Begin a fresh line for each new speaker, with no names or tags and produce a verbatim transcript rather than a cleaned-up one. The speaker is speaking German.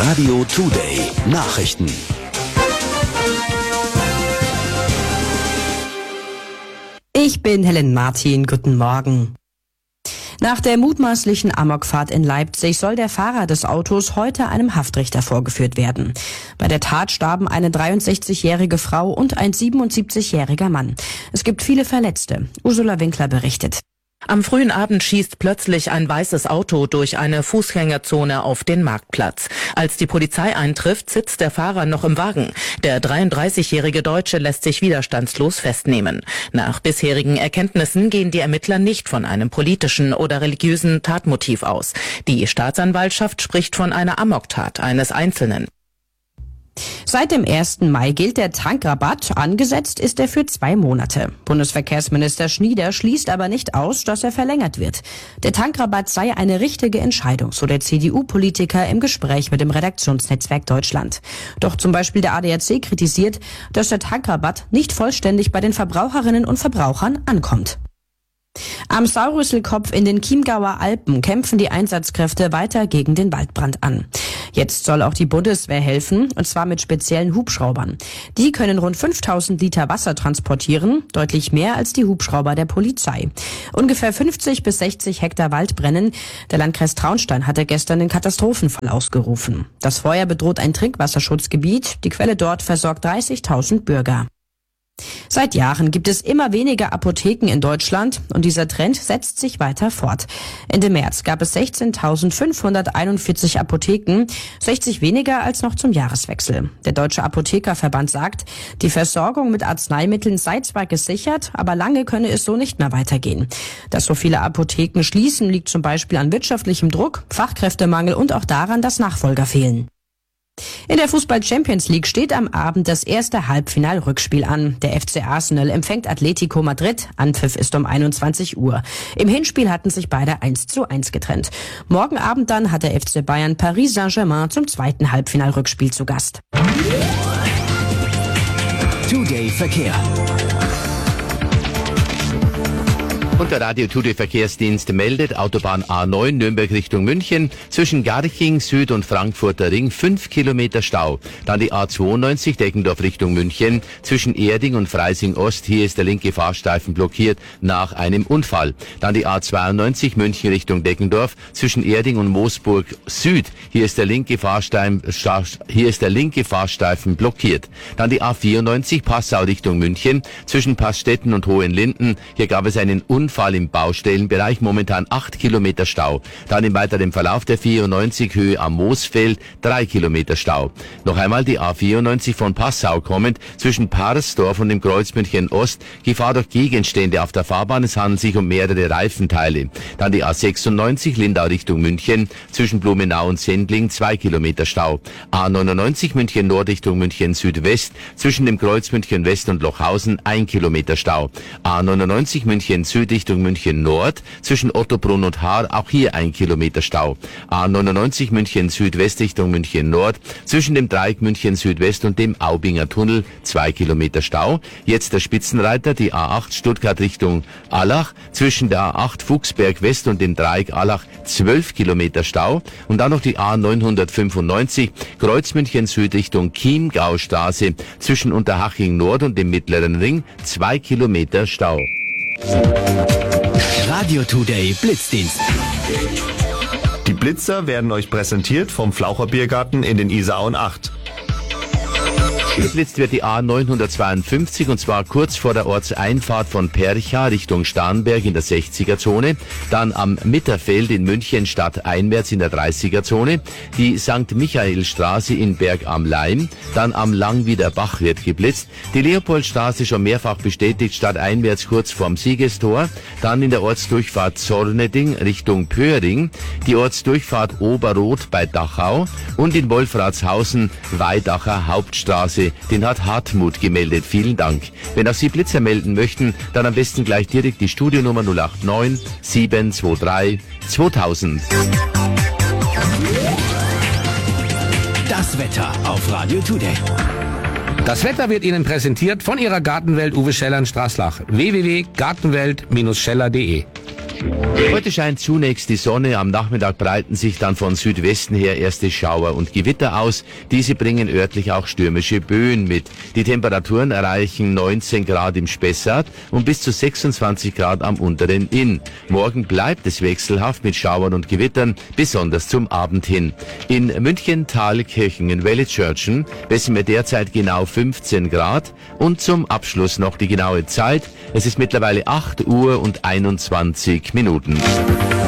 Radio Today Nachrichten.
Ich bin Helen Martin, guten Morgen. Nach der mutmaßlichen Amokfahrt in Leipzig soll der Fahrer des Autos heute einem Haftrichter vorgeführt werden. Bei der Tat starben eine dreiundsechzigjährige Frau und ein siebenundsiebzigjähriger Mann. Es gibt viele Verletzte. Ursula Winkler berichtet.
Am frühen Abend schießt plötzlich ein weißes Auto durch eine Fußgängerzone auf den Marktplatz. Als die Polizei eintrifft, sitzt der Fahrer noch im Wagen. Der dreiunddreißigjährige Deutsche lässt sich widerstandslos festnehmen. Nach bisherigen Erkenntnissen gehen die Ermittler nicht von einem politischen oder religiösen Tatmotiv aus. Die Staatsanwaltschaft spricht von einer Amoktat eines Einzelnen.
Seit dem ersten Mai gilt der Tankrabatt. Angesetzt ist er für zwei Monate. Bundesverkehrsminister Schnieder schließt aber nicht aus, dass er verlängert wird. Der Tankrabatt sei eine richtige Entscheidung, so der C D U-Politiker im Gespräch mit dem Redaktionsnetzwerk Deutschland. Doch zum Beispiel der A D A C kritisiert, dass der Tankrabatt nicht vollständig bei den Verbraucherinnen und Verbrauchern ankommt. Am Saurüsselkopf in den Chiemgauer Alpen kämpfen die Einsatzkräfte weiter gegen den Waldbrand an. Jetzt soll auch die Bundeswehr helfen, und zwar mit speziellen Hubschraubern. Die können rund fünftausend Liter Wasser transportieren, deutlich mehr als die Hubschrauber der Polizei. Ungefähr fünfzig bis sechzig Hektar Wald brennen. Der Landkreis Traunstein hatte gestern den Katastrophenfall ausgerufen. Das Feuer bedroht ein Trinkwasserschutzgebiet. Die Quelle dort versorgt dreißigtausend Bürger. Seit Jahren gibt es immer weniger Apotheken in Deutschland und dieser Trend setzt sich weiter fort. Ende März gab es sechzehntausendfünfhunderteinundvierzig Apotheken, sechzig weniger als noch zum Jahreswechsel. Der Deutsche Apothekerverband sagt, die Versorgung mit Arzneimitteln sei zwar gesichert, aber lange könne es so nicht mehr weitergehen. Dass so viele Apotheken schließen, liegt zum Beispiel an wirtschaftlichem Druck, Fachkräftemangel und auch daran, dass Nachfolger fehlen. In der Fußball-Champions League steht am Abend das erste Halbfinal-Rückspiel an. Der F C Arsenal empfängt Atletico Madrid. Anpfiff ist um einundzwanzig Uhr. Im Hinspiel hatten sich beide eins zu eins getrennt. Morgen Abend dann hat der F C Bayern Paris Saint-Germain zum zweiten Halbfinal-Rückspiel zu Gast.
Today Verkehr.
Und der Radio Today Verkehrsdienst meldet, Autobahn A neun Nürnberg Richtung München, zwischen Garching Süd und Frankfurter Ring fünf Kilometer Stau. Dann die A zweiundneunzig Deggendorf Richtung München, zwischen Erding und Freising Ost, hier ist der linke Fahrstreifen blockiert nach einem Unfall. Dann die A zweiundneunzig München Richtung Deggendorf, zwischen Erding und Moosburg Süd, hier ist der linke Fahrstreifen, hier ist der linke Fahrstreifen blockiert. Dann die A vierundneunzig Passau Richtung München, zwischen Passstetten und Hohenlinden, hier gab es einen Unfall. Unfall im Baustellenbereich, momentan acht Kilometer Stau. Dann im weiteren Verlauf der vierundneunzig Höhe am Moosfeld drei Kilometer Stau. Noch einmal die A vierundneunzig von Passau kommend, zwischen Parsdorf und dem Kreuz München Ost, Gefahr durch Gegenstände auf der Fahrbahn, es handelt sich um mehrere Reifenteile. Dann die A sechsundneunzig Lindau Richtung München, zwischen Blumenau und Sendling zwei Kilometer Stau. A neunundneunzig München Nord Richtung München Südwest, zwischen dem Kreuz München West und Lochhausen ein Kilometer Stau. A neunundneunzig München Süd Richtung München Nord, zwischen Ottobrunn und Haar, auch hier ein Kilometer Stau. A neunundneunzig München Südwest Richtung München Nord, zwischen dem Dreieck München Südwest und dem Aubinger Tunnel zwei Kilometer Stau. Jetzt der Spitzenreiter, die A acht Stuttgart Richtung Allach, zwischen der A acht Fuchsberg West und dem Dreieck Allach zwölf Kilometer Stau. Und dann noch die A neunhundertfünfundneunzig Kreuz München Süd Richtung Chiemgaustraße, zwischen Unterhaching Nord und dem Mittleren Ring zwei Kilometer Stau.
Radio Today Blitzdienst.
Die Blitzer werden euch präsentiert vom Flaucher Biergarten in den Isarauen acht.
Geblitzt wird die A neunhundertzweiundfünfzig und zwar kurz vor der Ortseinfahrt von Percha Richtung Starnberg in der sechziger Zone, dann am Mitterfeld in München stadteinwärts in der dreißiger Zone, die Sankt Michaelstraße in Berg am Laim, dann am Langwieder Bach wird geblitzt, die Leopoldstraße schon mehrfach bestätigt stadteinwärts kurz vorm Siegestor, dann in der Ortsdurchfahrt Zorneding Richtung Pöhring, die Ortsdurchfahrt Oberroth bei Dachau und in Wolfratshausen Weidacher Hauptstraße. Den hat Hartmut gemeldet. Vielen Dank. Wenn auch Sie Blitzer melden möchten, dann am besten gleich direkt die Studionummer null acht neun sieben zwei drei zweitausend.
Das Wetter auf Radio Today.
Das Wetter wird Ihnen präsentiert von Ihrer Gartenwelt Uwe Scheller in Straßlach. w w w punkt gartenwelt Bindestrich scheller punkt de
Heute scheint zunächst die Sonne, am Nachmittag breiten sich dann von Südwesten her erste Schauer und Gewitter aus. Diese bringen örtlich auch stürmische Böen mit. Die Temperaturen erreichen neunzehn Grad im Spessart und bis zu sechsundzwanzig Grad am unteren Inn. Morgen bleibt es wechselhaft mit Schauern und Gewittern, besonders zum Abend hin. In München, Thalkirchen, in Wellitzschörtchen messen wir derzeit genau fünfzehn Grad und zum Abschluss noch die genaue Zeit. Es ist mittlerweile acht Uhr und einundzwanzig Minuten.